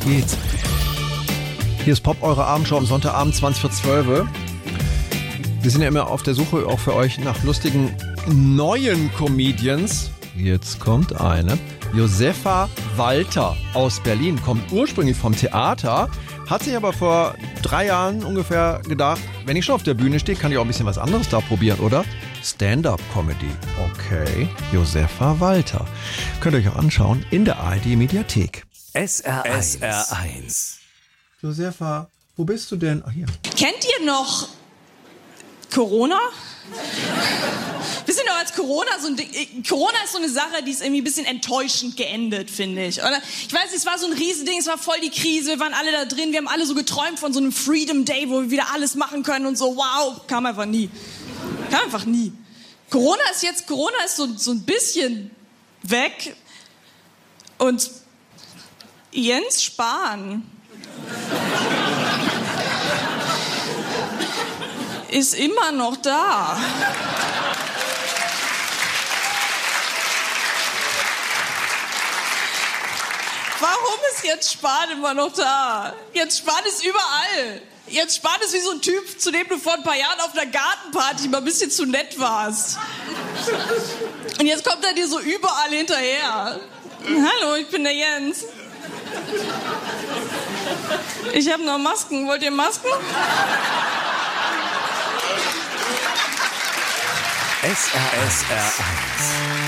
geht's? Hier ist Pop, eure Abendshow am Sonntagabend 20 vor 12. Wir sind ja immer auf der Suche auch für euch nach lustigen neuen Comedians. Jetzt kommt eine. Josefa Walter aus Berlin, kommt ursprünglich vom Theater, hat sich aber vor 3 Jahren ungefähr gedacht, wenn ich schon auf der Bühne stehe, kann ich auch ein bisschen was anderes da probieren, oder? Stand-up-Comedy. Okay, Josefa Walter. Könnt ihr euch auch anschauen in der ARD-Mediathek. SR1. Josefa, wo bist du denn? Ach, hier. Kennt ihr noch Corona? Wisst ihr noch, als Corona so ein Ding, Corona ist so eine Sache, die ist irgendwie ein bisschen enttäuschend geendet, finde ich. Oder? Ich weiß nicht, es war so ein Riesending, es war voll die Krise, wir waren alle da drin, wir haben alle so geträumt von so einem Freedom Day, wo wir wieder alles machen können und so, wow, kam einfach nie. Kam einfach nie. Corona ist so ein bisschen weg und Jens Spahn ist immer noch da. Warum ist Jens Spahn immer noch da? Jens Spahn ist überall. Jens Spahn ist wie so ein Typ, zu dem du vor ein paar Jahren auf einer Gartenparty mal ein bisschen zu nett warst. Und jetzt kommt er dir so überall hinterher. Hallo, ich bin der Jens. Ich habe noch Masken. Wollt ihr Masken? SR1.